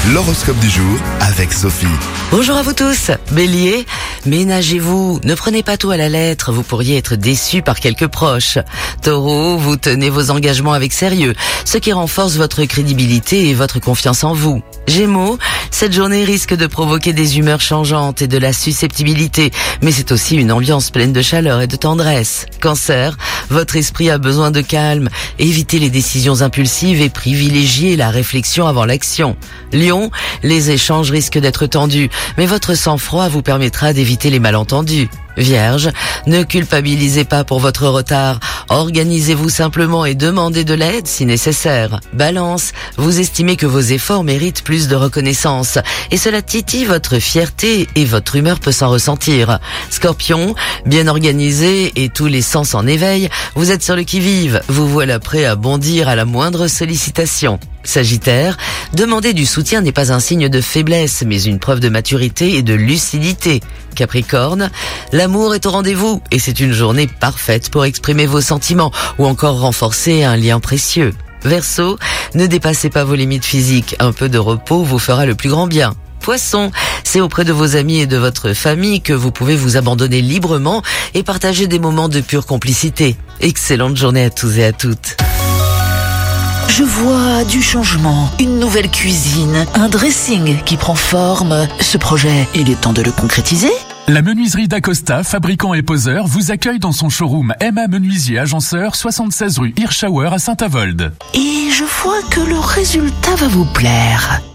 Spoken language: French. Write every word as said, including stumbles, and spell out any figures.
L'horoscope du jour avec Sophie. Bonjour à vous tous. Bélier, ménagez-vous, ne prenez pas tout à la lettre, vous pourriez être déçu par quelques proches. Taureau, vous tenez vos engagements avec sérieux, ce qui renforce votre crédibilité et votre confiance en vous. Gémeaux, cette journée risque de provoquer des humeurs changeantes et de la susceptibilité, mais c'est aussi une ambiance pleine de chaleur et de tendresse. Cancer, votre esprit a besoin de calme, évitez les décisions impulsives et privilégiez la réflexion avant l'action. Lion, les échanges risquent d'être tendus, mais votre sang-froid vous permettra d'éviter les malentendus. Vierge, ne culpabilisez pas pour votre retard, organisez-vous simplement et demandez de l'aide si nécessaire. Balance, vous estimez que vos efforts méritent plus de reconnaissance et cela titille votre fierté et votre humeur peut s'en ressentir. Scorpion, bien organisé et tous les sens en éveil, vous êtes sur le qui-vive, vous voilà prêt à bondir à la moindre sollicitation. Sagittaire, demander du soutien n'est pas un signe de faiblesse, mais une preuve de maturité et de lucidité. Capricorne, l'amour est au rendez-vous et c'est une journée parfaite pour exprimer vos sentiments ou encore renforcer un lien précieux. Verseau, ne dépassez pas vos limites physiques, un peu de repos vous fera le plus grand bien. Poisson, c'est auprès de vos amis et de votre famille que vous pouvez vous abandonner librement et partager des moments de pure complicité. Excellente journée à tous et à toutes. Je vois du changement, une nouvelle cuisine, un dressing qui prend forme. Ce projet, il est temps de le concrétiser ? La menuiserie d'Acosta, fabricant et poseur, vous accueille dans son showroom M A Menuisier Agenceur, soixante-seize rue Hirschauer à Saint-Avold. Et je vois que le résultat va vous plaire.